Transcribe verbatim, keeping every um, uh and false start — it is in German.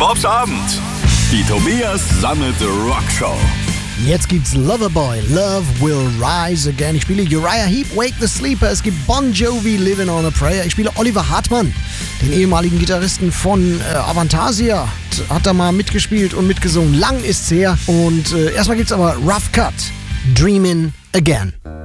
Bobs Abend. Die Tobias Sammet Rock Show. Jetzt gibt's Loverboy, Love Will Rise Again. Ich spiele Uriah Heep, Wake the Sleeper. Es gibt Bon Jovi, Living on a Prayer. Ich spiele Oliver Hartmann, den ehemaligen Gitarristen von äh, Avantasia. Hat da mal mitgespielt und mitgesungen. Lang ist's her. Und äh, erstmal gibt's aber Rough Cut, Dreamin' Again.